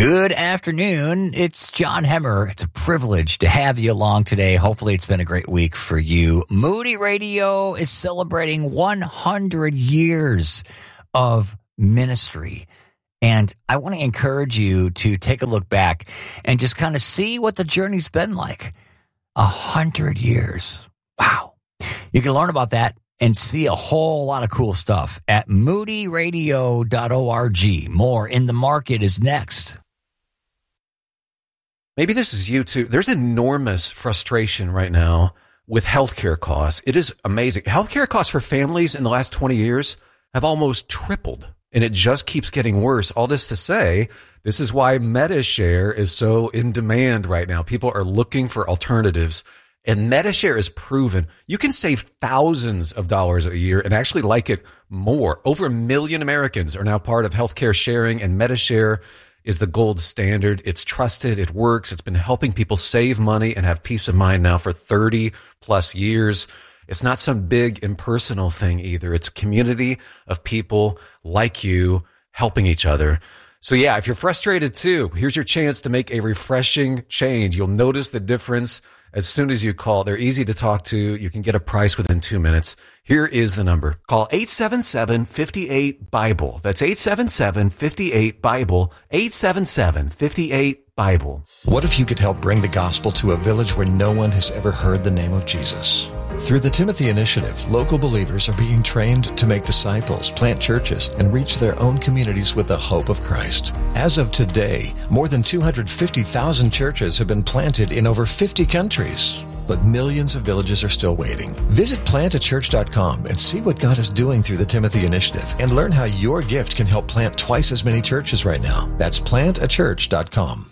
Good afternoon. It's John Hemmer. It's a privilege to have you along today. Hopefully it's been a great week for you. Moody Radio is celebrating 100 years of ministry. And I want to encourage you to take a look back and just kind of see what the journey's been like. 100 years. Wow. You can learn about that and see a whole lot of cool stuff at moodyradio.org. More in the Market is next. Maybe this is you too. There's enormous frustration right now with healthcare costs. It is amazing. Healthcare costs for families in the last 20 years have almost tripled, and it just keeps getting worse. All this to say, this is why Medi-Share is so in demand right now. People are looking for alternatives, and Medi-Share is proven. You can save thousands of dollars a year and actually like it more. Over 1 million Americans are now part of healthcare sharing, and Medi-Share is the gold standard. It's trusted. It works. It's been helping people save money and have peace of mind now for 30 plus years. It's not some big impersonal thing either. It's a community of people like you helping each other. So yeah, if you're frustrated too, here's your chance to make a refreshing change. You'll notice the difference as soon as you call. They're easy to talk to. You can get a price within 2 minutes. Here is the number. Call 877-58-BIBLE. That's 877-58-BIBLE. 877-58-BIBLE. What if you could help bring the gospel to a village where no one has ever heard the name of Jesus? Through the Timothy Initiative, local believers are being trained to make disciples, plant churches, and reach their own communities with the hope of Christ. As of today, more than 250,000 churches have been planted in over 50 countries. But millions of villages are still waiting. Visit plantachurch.com and see what God is doing through the Timothy Initiative and learn how your gift can help plant twice as many churches right now. That's plantachurch.com.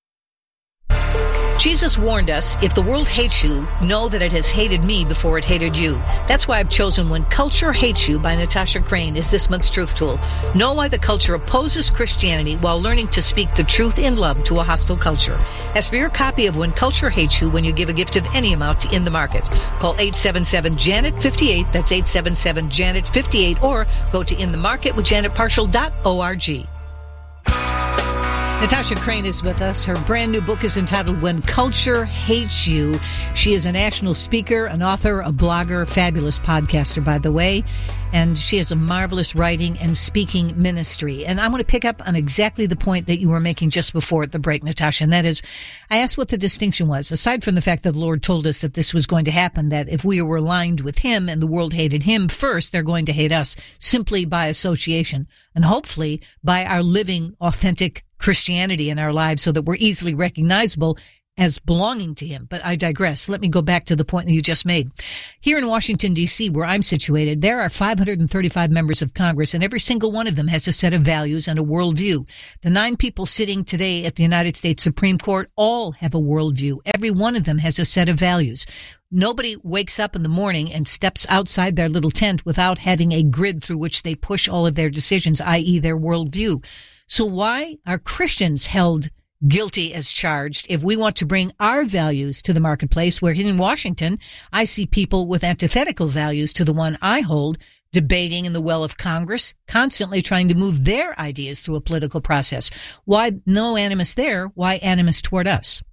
Jesus warned us, if the world hates you, know that it has hated me before it hated you. That's why I've chosen When Culture Hates You by Natasha Crane as this month's truth tool. Know why the culture opposes Christianity while learning to speak the truth in love to a hostile culture. Ask for your copy of When Culture Hates You when you give a gift of any amount to In the Market. Call 877-JANET-58, that's 877-JANET-58, or go to inthemarketwithjanetparshall.org. Natasha Crane is with us. Her brand new book is entitled When Culture Hates You. She is a national speaker, an author, a blogger, fabulous podcaster, by the way. And she has a marvelous writing and speaking ministry. And I want to pick up on exactly the point that you were making just before the break, Natasha. And that is, I asked what the distinction was, aside from the fact that the Lord told us that this was going to happen, that if we were aligned with him and the world hated him first, they're going to hate us simply by association. And hopefully by our living authentic Christianity in our lives so that we're easily recognizable as belonging to him. But I digress. Let me go back to the point that you just made. Here in Washington, D.C., where I'm situated, there are 535 members of Congress, and every single one of them has a set of values and a worldview. The 9 people sitting today at the United States Supreme Court all have a worldview. Every one of them has a set of values. Nobody wakes up in the morning and steps outside their little tent without having a grid through which they push all of their decisions, i.e. their worldview. So why are Christians held guilty as charged if we want to bring our values to the marketplace, where in Washington, I see people with antithetical values to the one I hold, debating in the well of Congress, constantly trying to move their ideas through a political process? Why no animus there? Why animus toward us?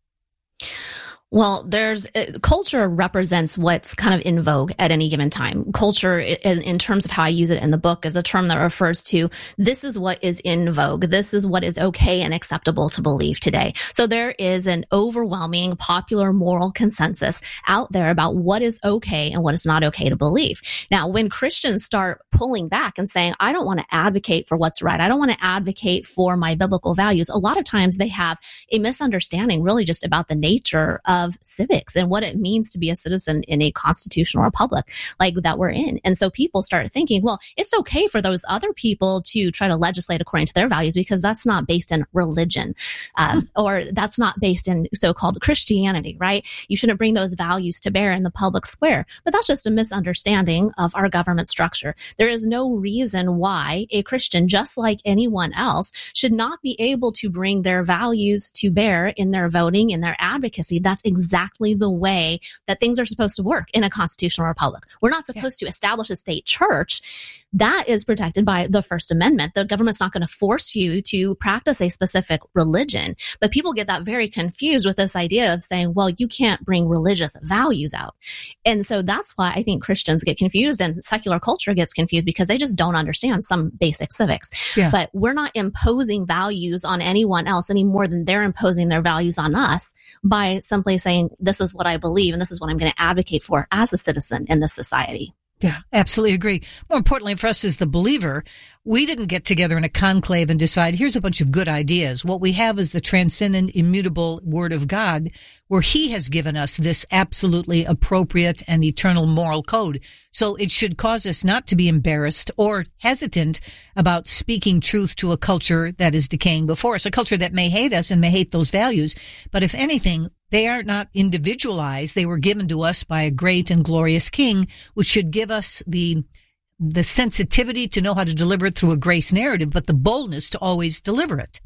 Well, culture represents what's kind of in vogue at any given time. Culture, in terms of how I use it in the book, is a term that refers to this is what is in vogue. This is what is okay and acceptable to believe today. So there is an overwhelming popular moral consensus out there about what is okay and what is not okay to believe. Now, when Christians start pulling back and saying, I don't want to advocate for what's right, I don't want to advocate for my biblical values, a lot of times they have a misunderstanding really just about the nature of civics and what it means to be a citizen in a constitutional republic like that we're in. And so people start thinking, well, it's okay for those other people to try to legislate according to their values because that's not based in religion, or that's not based in so-called Christianity, right? You shouldn't bring those values to bear in the public square. But that's just a misunderstanding of our government structure. There is no reason why a Christian, just like anyone else, should not be able to bring their values to bear in their voting, in their advocacy. That's exactly the way that things are supposed to work in a constitutional republic. We're not supposed to establish a state church that is protected by the First Amendment. The government's not going to force you to practice a specific religion. But people get that very confused with this idea of saying, well, you can't bring religious values out. And so that's why I think Christians get confused and secular culture gets confused, because they just don't understand some basic civics. Yeah. But we're not imposing values on anyone else any more than they're imposing their values on us by simply saying, this is what I believe and this is what I'm going to advocate for as a citizen in this society. Yeah, absolutely agree. More importantly for us as the believer, we didn't get together in a conclave and decide, here's a bunch of good ideas. What we have is the transcendent, immutable Word of God, where He has given us this absolutely appropriate and eternal moral code. So it should cause us not to be embarrassed or hesitant about speaking truth to a culture that is decaying before us, a culture that may hate us and may hate those values. But if anything, they are not individualized. They were given to us by a great and glorious King, which should give us the sensitivity to know how to deliver it through a grace narrative, but the boldness to always deliver it.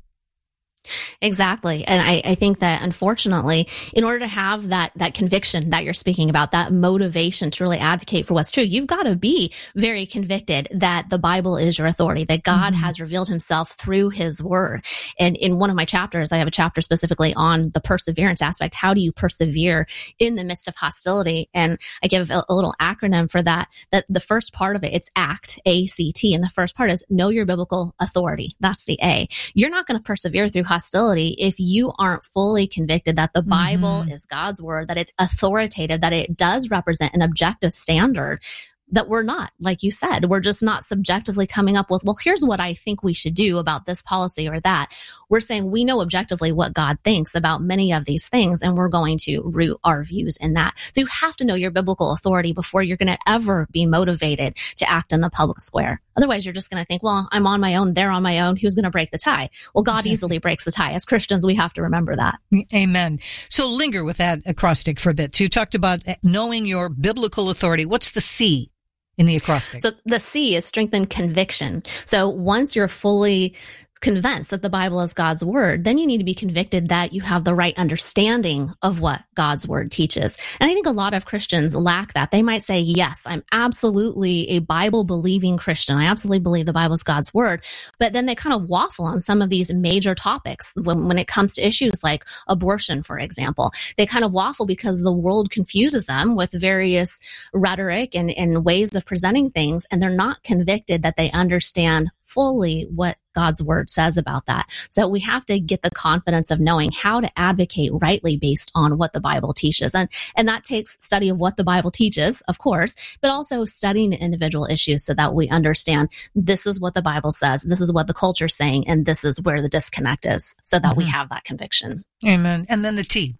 Exactly. And I think that unfortunately, in order to have that conviction that you're speaking about, that motivation to really advocate for what's true, you've got to be very convicted that the Bible is your authority, that God has revealed Himself through His Word. And in one of my chapters, I have a chapter specifically on the perseverance aspect. How do you persevere in the midst of hostility? And I give a little acronym for that the first part of it, it's ACT, A-C-T. And the first part is know your biblical authority. That's the A. You're not going to persevere through hostility if you aren't fully convicted that the Bible is God's word, that it's authoritative, that it does represent an objective standard, that we're not, like you said, we're just not subjectively coming up with, well, here's what I think we should do about this policy or that. We're saying we know objectively what God thinks about many of these things, and we're going to root our views in that. So you have to know your biblical authority before you're going to ever be motivated to act in the public square. Otherwise, you're just going to think, well, I'm on my own, they're on my own, who's going to break the tie? Well, God easily breaks the tie. As Christians, we have to remember that. Amen. So linger with that acrostic for a bit. You talked about knowing your biblical authority. What's the C in the acrostic? So the C is strengthen conviction. So once you're fully convinced that the Bible is God's word, then you need to be convicted that you have the right understanding of what God's word teaches. And I think a lot of Christians lack that. They might say, yes, I'm absolutely a Bible believing Christian. I absolutely believe the Bible is God's word. But then they kind of waffle on some of these major topics when it comes to issues like abortion, for example. They kind of waffle because the world confuses them with various rhetoric and ways of presenting things, and they're not convicted that they understand fully what God's word says about that. So we have to get the confidence of knowing how to advocate rightly based on what the Bible teaches. And that takes study of what the Bible teaches, of course, but also studying the individual issues so that we understand this is what the Bible says, this is what the culture is saying, and this is where the disconnect is, so that we have that conviction. Amen. And then the T.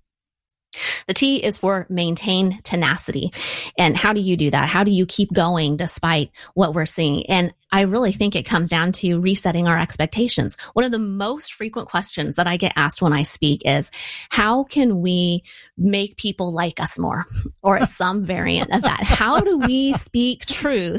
The T is for maintain tenacity. And how do you do that? How do you keep going despite what we're seeing? And I really think it comes down to resetting our expectations. One of the most frequent questions that I get asked when I speak is, how can we make people like us more? Or some variant of that. How do we speak truth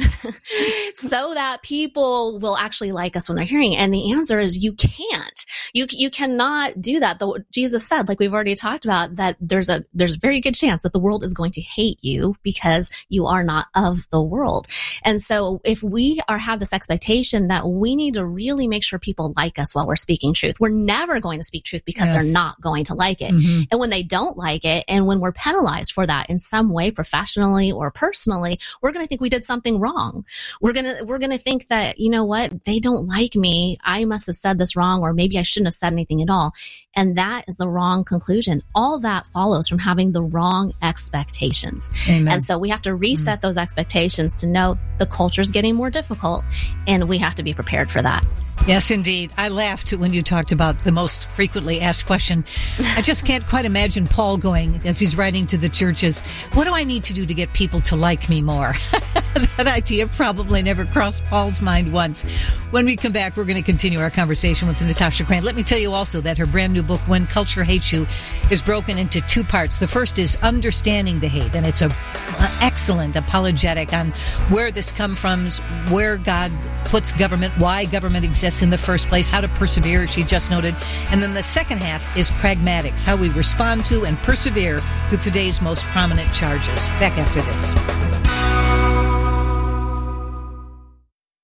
so that people will actually like us when they're hearing it? And the answer is you can't. You cannot do that. Jesus said, like we've already talked about, that there's a very good chance that the world is going to hate you because you are not of the world. And so if we have this expectation that we need to really make sure people like us while we're speaking truth, we're never going to speak truth because they're not going to like it. And when they don't like it, and when we're penalized for that in some way, professionally or personally, we're going to think we did something wrong. We're going to think that, you know what, they don't like me. I must have said this wrong, or maybe I shouldn't have said anything at all. And that is the wrong conclusion. All that follows from having the wrong expectations. Amen. And so we have to reset those expectations to know the culture is getting more difficult, and we have to be prepared for that. Yes, indeed. I laughed when you talked about the most frequently asked question. I just can't quite imagine Paul going, as he's writing to the churches, what do I need to do to get people to like me more? That idea probably never crossed Paul's mind once. When we come back, we're going to continue our conversation with Natasha Crain. Let me tell you also that her brand new book, When Culture Hates You, is broken into two parts. The first is Understanding the Hate, and it's an excellent apologetic on where this comes from, where God puts government, why government exists in the first place, how to persevere, she just noted. And then the second half is Pragmatics, how we respond to and persevere through today's most prominent charges. Back after this.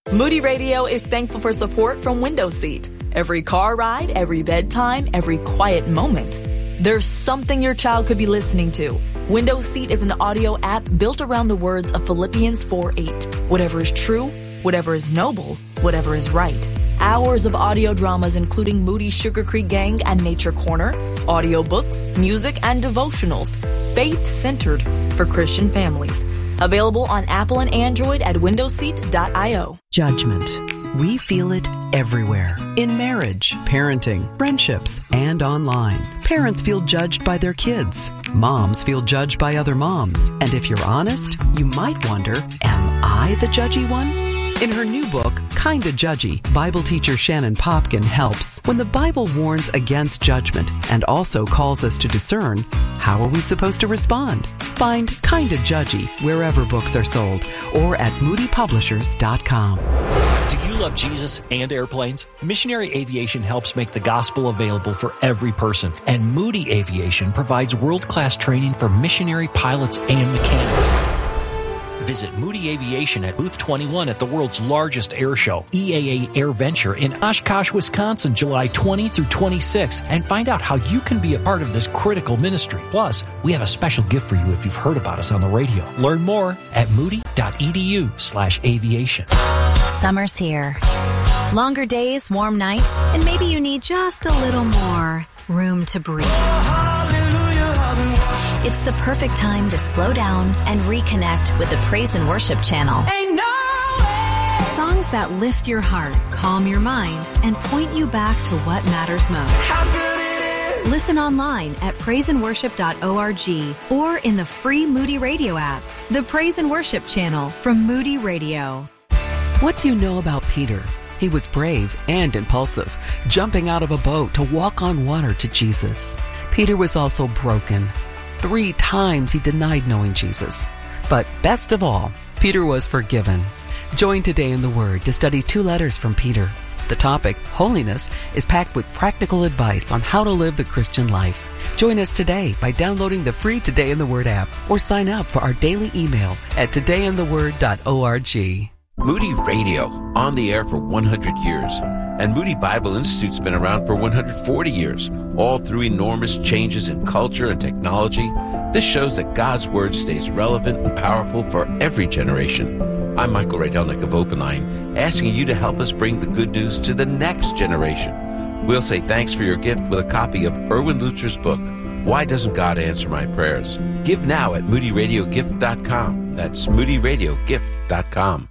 Moody Radio is thankful for support from Window Seat. Every car ride, every bedtime, every quiet moment, there's something your child could be listening to. Window Seat is an audio app built around the words of Philippians 4:8. Whatever is true, whatever is noble, whatever is right. Hours of audio dramas including Moody's Sugar Creek Gang and Nature Corner, audiobooks, music, and devotionals. Faith-centered for Christian families. Available on Apple and Android at windowseat.io. Judgment. We feel it everywhere. In marriage, parenting, friendships, and online. Parents feel judged by their kids. Moms feel judged by other moms. And if you're honest, you might wonder, am I the judgy one? In her new book, Kinda Judgy, Bible teacher Shannon Popkin helps. When the Bible warns against judgment and also calls us to discern, how are we supposed to respond? Find Kinda Judgy wherever books are sold or at moodypublishers.com. Do you love Jesus and airplanes? Missionary Aviation helps make the gospel available for every person, and Moody Aviation provides world-class training for missionary pilots and mechanics. Visit Moody Aviation at Booth 21 at the world's largest air show, EAA Air Venture in Oshkosh, Wisconsin, July 20 through 26, and find out how you can be a part of this critical ministry. Plus, we have a special gift for you if you've heard about us on the radio. Learn more at moody.edu/aviation. Summer's here. Longer days, warm nights, and maybe you need just a little more room to breathe. It's the perfect time to slow down and reconnect with the Praise and Worship channel. Songs that lift your heart, calm your mind, and point you back to what matters most. Listen online at praiseandworship.org or in the free Moody Radio app. The Praise and Worship channel from Moody Radio. What do you know about Peter? He was brave and impulsive, jumping out of a boat to walk on water to Jesus. Peter was also broken. 3 times he denied knowing Jesus. But best of all, Peter was forgiven. Join Today in the Word to study 2 letters from Peter. The topic, holiness, is packed with practical advice on how to live the Christian life. Join us today by downloading the free Today in the Word app or sign up for our daily email at todayintheword.org. Moody Radio, on the air for 100 years. And Moody Bible Institute's been around for 140 years, all through enormous changes in culture and technology. This shows that God's Word stays relevant and powerful for every generation. I'm Michael Rydelnik of Open Line, asking you to help us bring the good news to the next generation. We'll say thanks for your gift with a copy of Erwin Lutzer's book, Why Doesn't God Answer My Prayers? Give now at moodyradiogift.com. That's moodyradiogift.com.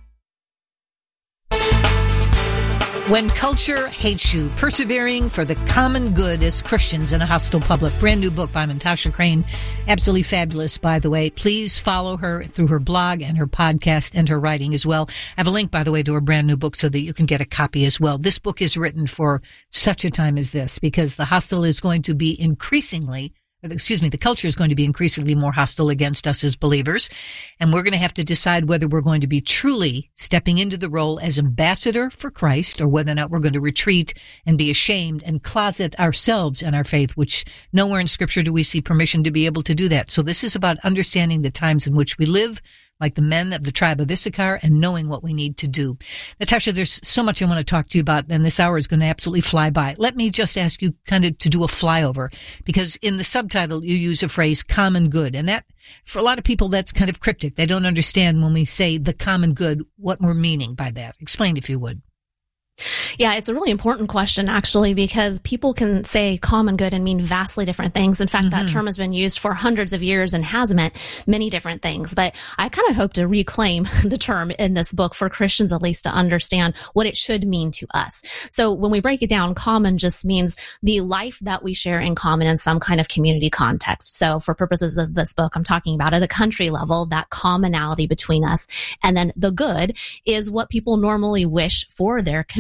When Culture Hates You, Persevering for the Common Good as Christians in a Hostile Public. Brand new book by Natasha Crane. Absolutely fabulous, by the way. Please follow her through her blog and her podcast and her writing as well. I have a link, by the way, to her brand new book so that you can get a copy as well. This book is written for such a time as this because the hostile is going to be the culture is going to be increasingly more hostile against us as believers. And we're going to have to decide whether we're going to be truly stepping into the role as ambassador for Christ or whether or not we're going to retreat and be ashamed and closet ourselves in our faith, which nowhere in Scripture do we see permission to be able to do that. So this is about understanding the times in which we live, like the men of the tribe of Issachar, and knowing what we need to do. Natasha, there's so much I want to talk to you about, and this hour is going to absolutely fly by. Let me just ask you kind of to do a flyover, because in the subtitle you use a phrase, common good, and that, for a lot of people, that's kind of cryptic. They don't understand when we say the common good, what we're meaning by that. Explain, if you would. Yeah, it's a really important question, actually, because people can say common good and mean vastly different things. In fact, that term has been used for hundreds of years and has meant many different things. But I kind of hope to reclaim the term in this book for Christians, at least, to understand what it should mean to us. So when we break it down, common just means the life that we share in common in some kind of community context. So for purposes of this book, I'm talking about at a country level, that commonality between us. And then the good is what people normally wish for their communities.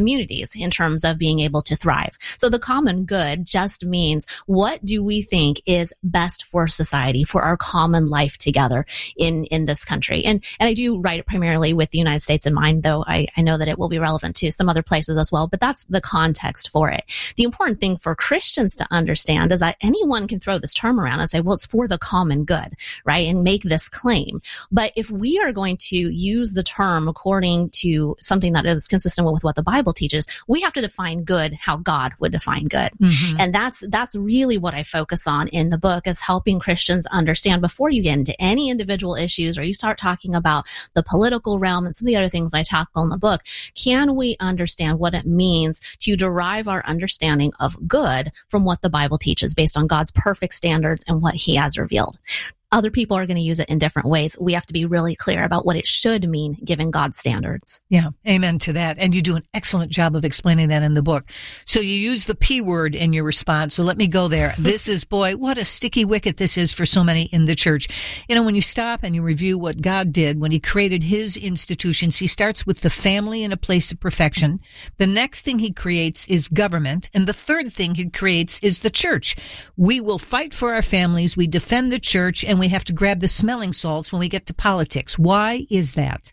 ways in terms of being able to thrive. So the common good just means, what do we think is best for society, for our common life together in this country? And I do write it primarily with the United States in mind, though I know that it will be relevant to some other places as well, but that's the context for it. The important thing for Christians to understand is that anyone can throw this term around and say, well, it's for the common good, right? And make this claim. But if we are going to use the term according to something that is consistent with what the Bible teaches, we have to define good how God would define good. Mm-hmm. And that's really what I focus on in the book, is helping Christians understand, before you get into any individual issues or you start talking about the political realm and some of the other things I tackle in the book, can we understand what it means to derive our understanding of good from what the Bible teaches based on God's perfect standards and what he has revealed? Other people are going to use it in different ways. We have to be really clear about what it should mean given God's standards. Yeah, amen to that. And you do an excellent job of explaining that in the book. So you use the P word in your response. So let me go there. This is, boy, what a sticky wicket this is for so many in the church. You know, when you stop and you review what God did when he created his institutions, he starts with the family in a place of perfection. The next thing he creates is government. And the third thing he creates is the church. We will fight for our families. We defend the church, and we have to grab the smelling salts when we get to politics. Why is that?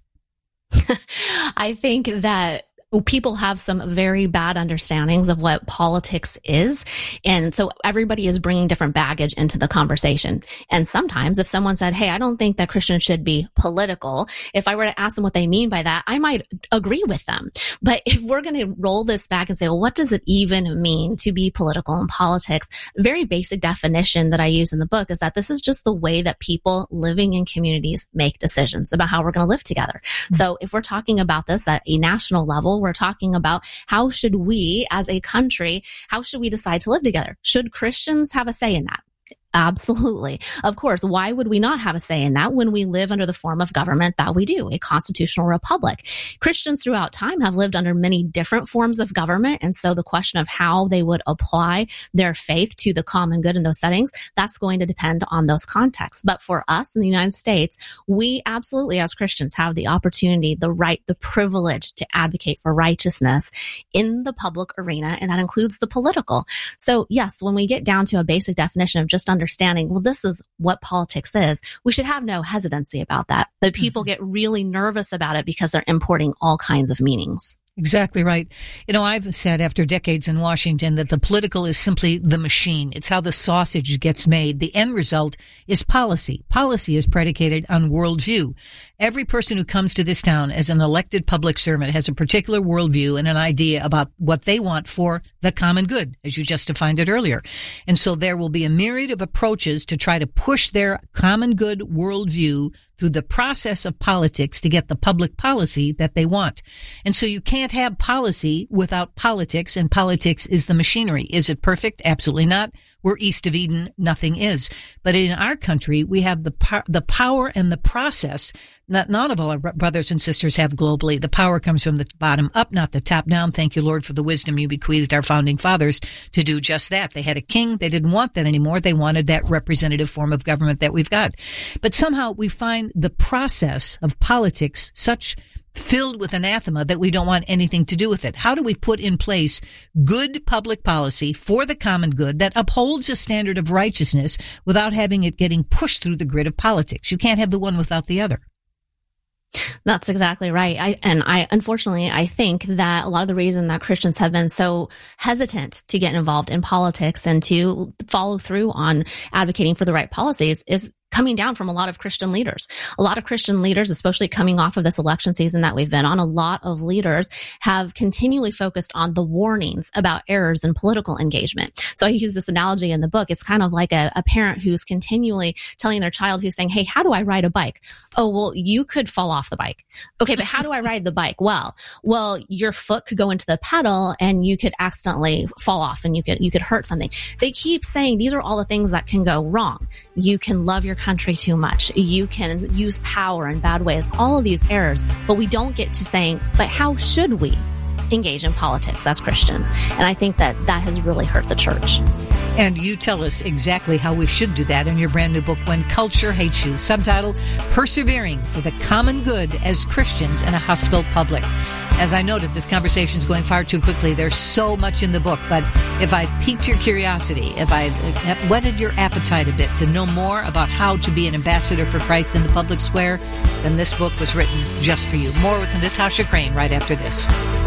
I think that people have some very bad understandings of what politics is. And so everybody is bringing different baggage into the conversation. And sometimes if someone said, hey, I don't think that Christians should be political, if I were to ask them what they mean by that, I might agree with them. But if we're going to roll this back and say, well, what does it even mean to be political in politics? A very basic definition that I use in the book is that this is just the way that people living in communities make decisions about how we're going to live together. Mm-hmm. So if we're talking about this at a national level, we're talking about how should we as a country, how should we decide to live together? Should Christians have a say in that? Absolutely. Of course, why would we not have a say in that when we live under the form of government that we do, a constitutional republic? Christians throughout time have lived under many different forms of government. And so the question of how they would apply their faith to the common good in those settings, that's going to depend on those contexts. But for us in the United States, we absolutely as Christians have the opportunity, the right, the privilege to advocate for righteousness in the public arena. And that includes the political. So yes, when we get down to a basic definition of just understanding, well, this is what politics is, we should have no hesitancy about that. But people get really nervous about it because they're importing all kinds of meanings. Exactly right. You know, I've said after decades in Washington that the political is simply the machine. It's how the sausage gets made. The end result is policy. Policy is predicated on worldview. Every person who comes to this town as an elected public servant has a particular worldview and an idea about what they want for the common good, as you just defined it earlier. And so there will be a myriad of approaches to try to push their common good worldview through the process of politics to get the public policy that they want. And so you can't have policy without politics, and politics is the machinery. Is it perfect? Absolutely not. We're east of Eden. Nothing is. But in our country, we have the power and the process that none of our brothers and sisters have globally. The power comes from the bottom up, not the top down. Thank you, Lord, for the wisdom you bequeathed our founding fathers to do just that. They had a king. They didn't want that anymore. They wanted that representative form of government that we've got. But somehow we find the process of politics such filled with anathema that we don't want anything to do with it. How do we put in place good public policy for the common good that upholds a standard of righteousness without having it getting pushed through the grid of politics? You can't have the one without the other. That's exactly right. Unfortunately, I think that a lot of the reason that Christians have been so hesitant to get involved in politics and to follow through on advocating for the right policies is coming down from a lot of Christian leaders. A lot of Christian leaders, especially coming off of this election season that we've been on, a lot of leaders have continually focused on the warnings about errors in political engagement. So I use this analogy in the book. It's kind of like a parent who's continually telling their child who's saying, hey, how do I ride a bike? Oh, well, you could fall off the bike. Okay, but how do I ride the bike? Well, your foot could go into the pedal and you could accidentally fall off and you could hurt something. They keep saying these are all the things that can go wrong. You can love your country too much. You can use power in bad ways, all of these errors, but we don't get to saying, but how should we engage in politics as Christians? And I think that has really hurt the church. And you tell us exactly how we should do that in your brand new book, When Culture Hates You, subtitled Persevering for the Common Good as Christians in a Hostile Public. As I noted, this conversation is going far too quickly. There's so much in the book, but if I've piqued your curiosity, if I've whetted your appetite a bit to know more about how to be an ambassador for Christ in the public square, then this book was written just for you. More with Natasha Crain right after this.